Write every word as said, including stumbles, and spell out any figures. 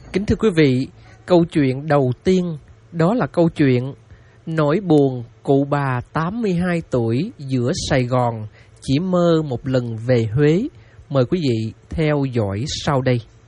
Kính thưa quý vị, câu chuyện đầu tiên đó là câu chuyện nỗi buồn cụ bà tám mươi hai tuổi giữa Sài Gòn chỉ mơ một lần về Huế. Mời quý vị theo dõi sau đây.